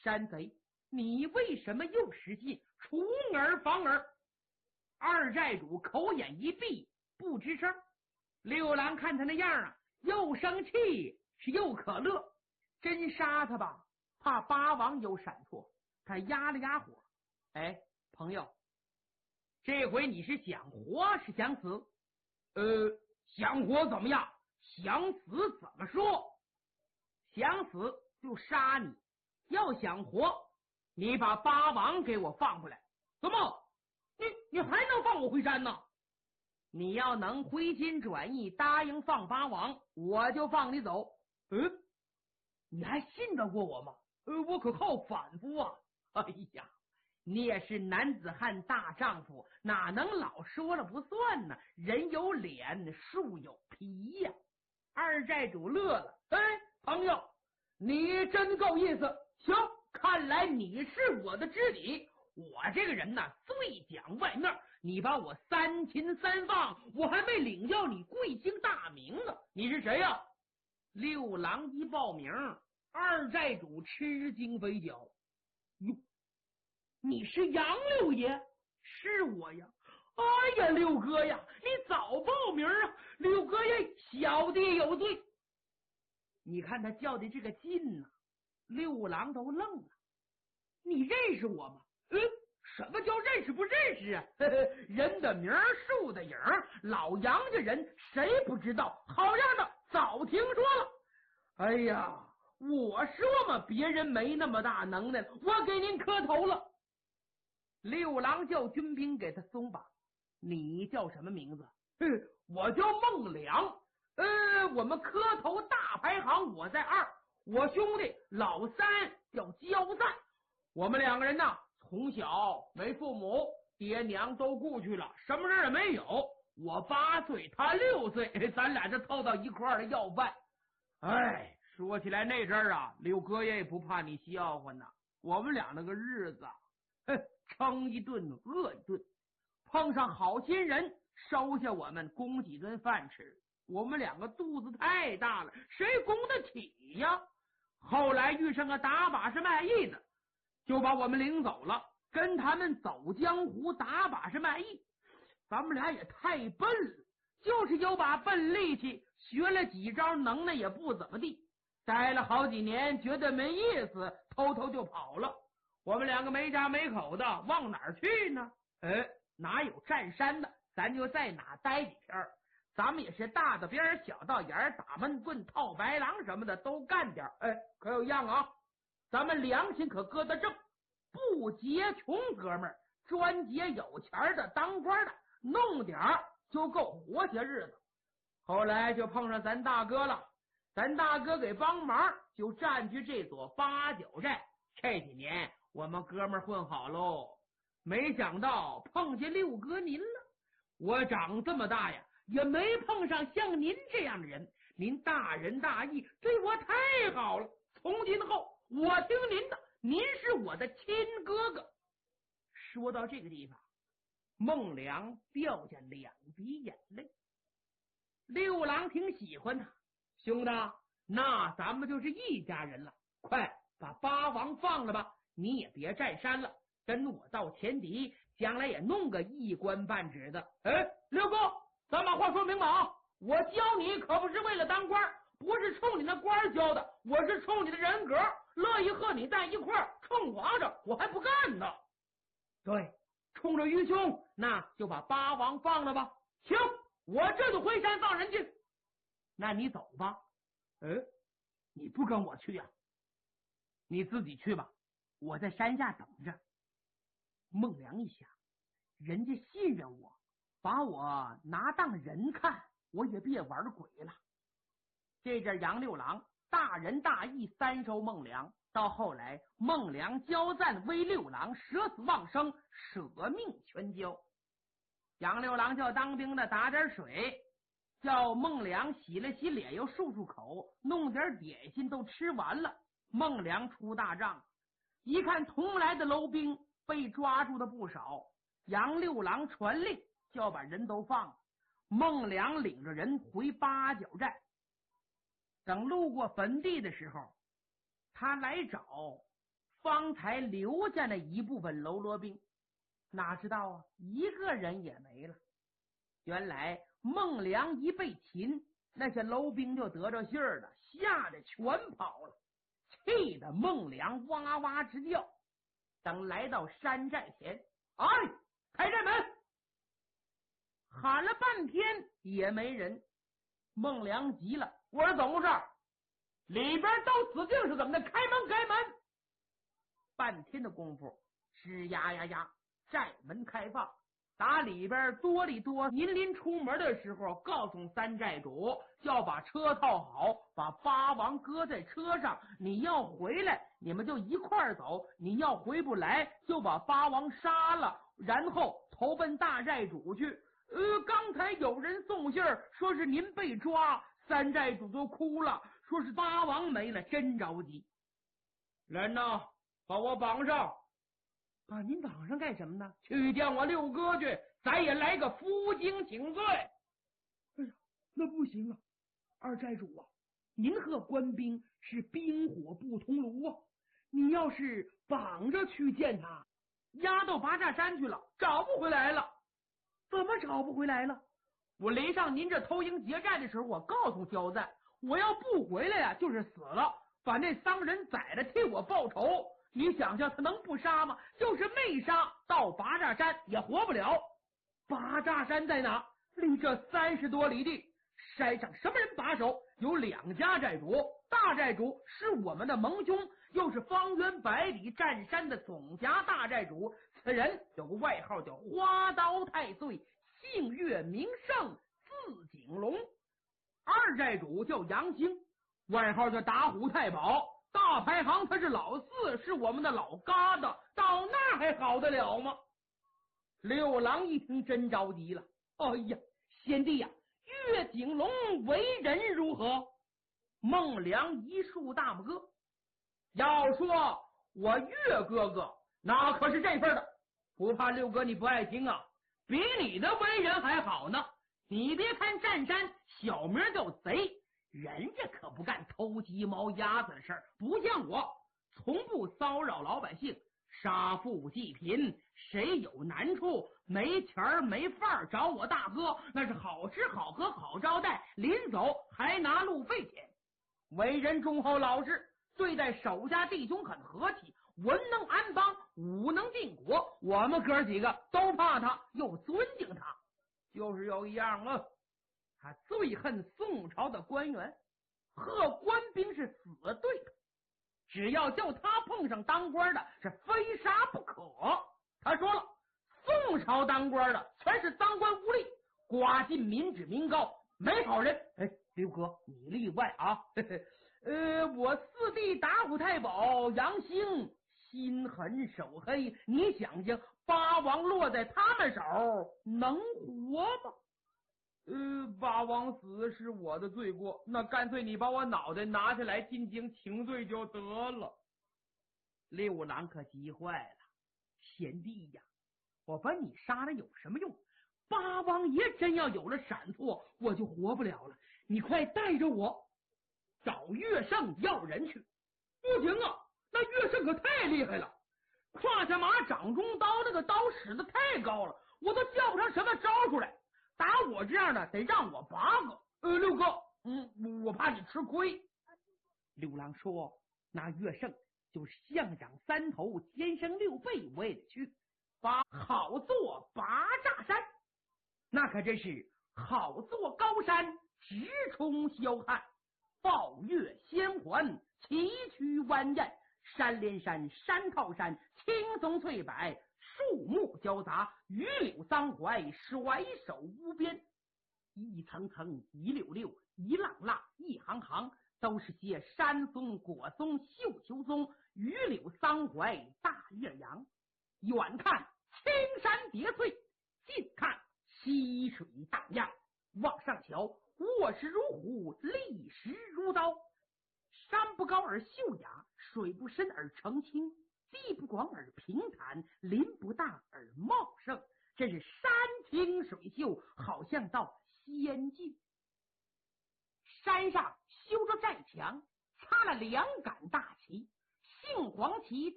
山贼，你为什么又失信，出尔反尔？二寨主口眼一闭，不吱声。六郎看他那样啊，又生气是又可乐，真杀他吧，怕八王有闪错。他压了压火，哎，朋友，这回你是想活是想死？想活怎么样？想死怎么说？想死就杀你，要想活，你把八王给我放回来。怎么？你还能放我回山呢？你要能回心转意，答应放八王，我就放你走。你还信得过我吗？我可好反复啊！哎呀，你也是男子汉大丈夫，哪能老说了不算呢？人有脸，树有皮呀！二寨主乐了，朋友，你真够意思。行，看来你是我的知己。我这个人呢，最讲外面，你把我三擒三放，我还没领教你贵姓大名呢。你是谁呀？六郎一报名，二寨主吃惊飞脚。哟，你是杨六爷？是我呀。哎呀，六哥呀，你早报名啊！六哥呀，小弟有罪。你看他叫的这个劲呢，六郎都愣了。你认识我吗？什么叫认识不认识啊？人的名树的影，老杨家人谁不知道？好样的，早听说了。哎呀，我说嘛，别人没那么大能耐，我给您磕头了。六郎叫军兵给他松绑。你叫什么名字？我叫孟良。我们磕头大排行，我在二，我兄弟老三叫焦赞。我们两个人呢，从小没父母，爹娘都故去了，什么人也没有。我8岁，他6岁，咱俩这凑到一块儿的要饭。说起来那阵儿啊，六哥也不怕你笑话呢。我们俩那个日子，撑一顿饿一顿，碰上好心人收下我们，供几顿饭吃。我们两个肚子太大了，谁供得起呀？后来遇上个打把式卖艺的，就把我们领走了，跟他们走江湖打把式卖艺。咱们俩也太笨了，就是有把笨力气，学了几招能耐也不怎么地。待了好几年，觉得没意思，偷偷就跑了。我们两个没家没口的，往哪儿去呢？哪有占山的，咱就在哪待几天。咱们也是大的边小到眼，打闷棍套白狼什么的都干点。可有样啊，咱们良心可搁得正，不结穷哥们儿，专结有钱的当官的，弄点就够活些日子。后来就碰上咱大哥了，咱大哥给帮忙，就占据这座八角寨。这几年我们哥们混好喽，没想到碰见六哥您了。我长这么大呀，也没碰上像您这样的人，您大仁大义，对我太好了。从今后我听您的，您是我的亲哥哥。说到这个地方，孟良掉下2滴眼泪。六郎挺喜欢他，兄弟，那咱们就是一家人了，快把八王放了吧，你也别占山了，跟我到前敌，将来也弄个一官半职的。六哥，咱把话说明白啊，我教你可不是为了当官，不是冲你那官教的，我是冲你的人格，乐意和你在一块儿，冲我着我还不干呢。对，冲着愚兄，那就把八王放了吧。行，我这就回山放人去。那你走吧。你不跟我去呀？你自己去吧，我在山下等着。孟良一想，人家信任我，把我拿当人看，我也别玩鬼了。这阵杨六郎大仁大义3收孟良，到后来孟良交赞为六郎舍死忘生，舍命全交。杨六郎叫当兵的打点水，叫孟良洗了洗脸，又漱漱口，弄点点心，都吃完了。孟良出大帐，一看同来的楼兵被抓住的不少，杨六郎传令叫把人都放了。孟良领着人回八角寨，等路过坟地的时候，他来找方才留下那一部分喽啰兵，哪知道啊，一个人也没了。原来孟良一被擒，那些喽兵就得着信儿了，吓得全跑了，气得孟良哇哇直叫。等来到山寨前，哎，开寨门！喊了半天也没人。孟良急了，我说怎么回事？里边都死定是怎么的？开门，开门！半天的功夫，吱呀呀呀，寨门开放。打里边哆里哆，您临出门的时候告诉三寨主，要把车套好，把八王搁在车上。你要回来，你们就一块儿走；你要回不来，就把八王杀了，然后投奔大寨主去。刚才有人送信儿，说是您被抓，三寨主都哭了，说是八王没了，真着急。人呢？把我绑上！把您绑上干什么呢？去见我六哥去，咱也来个负荆请罪。哎呀，那不行啊！二寨主啊，您和官兵是冰火不同炉啊！你要是绑着去见他，押到八寨山去了，找不回来了。怎么找不回来了？我临上您这偷营劫寨的时候，我告诉焦赞，我要不回来呀，就是死了，把那桑人宰了替我报仇。你想想他能不杀吗？就是没杀，到八寨山也活不了。八寨山在哪？离这30多里地，山上什么人把守？有2家寨主，大寨主是我们的盟兄，又是方圆100里占山的总辖大寨主。此人有个外号叫花刀太岁，姓岳名胜，字景龙。二寨主叫杨兴，外号叫打虎太保。大排行他是老四，是我们的老疙瘩，到那还好得了吗？六郎一听真着急了，哎呀，贤弟呀，岳景龙为人如何？孟良一竖大拇哥，要说我岳哥哥那可是这份的，不怕六哥你不爱听啊，比你的为人还好呢。你别看占山小名叫贼，人家可不干偷鸡毛鸭子的事儿，不像我，从不骚扰老百姓，杀富济贫，谁有难处没钱儿没饭儿找我大哥，那是好吃好喝好招待，临走还拿路费钱。为人忠厚老实，对待手下弟兄很和气，文能安邦，武能定国，我们哥几个都怕他，又尊敬他。就是有一样啊，他最恨宋朝的官员和官兵是死对头，只要叫他碰上当官的，是非杀不可。他说了，宋朝当官的全是当官无力，寡尽民脂民膏，没好人。哎，刘哥你例外啊！我四弟打虎太保杨兴心狠手黑，你想想，八王落在他们手，能活吗？八王死是我的罪过，那干脆你把我脑袋拿下来进京请罪就得了。六郎可急坏了，贤弟呀，我把你杀了有什么用？八王爷真要有了闪错，我就活不了了。你快带着我找岳胜要人去。不行啊，那岳胜可太厉害了，胯下马掌中刀，那个刀使得太高了，我都叫不成什么招出来。打我这样的得让我8个。六哥，我怕你吃亏。六郎说，那岳胜就是象长3头，肩生6臂，我也得去。把好做八寨山，那可真是好做高山，直冲霄汉，抱月仙环，崎岖蜿蜒，山连山，山靠山，青松翠柏，树木交杂，榆柳桑槐，甩手无边。一层层，一溜溜，一浪浪，一行行，都是些山松、果松、绣球松、榆柳桑槐、大叶杨。远看青山叠翠，近看溪水荡漾，往上瞧卧石如虎，立石如刀。山不高而秀雅，水不深而澄清，地不广而平坦，林不大而茂盛，真是山清水秀，好像到仙境。山上修着寨墙，插了2杆大旗，杏黄旗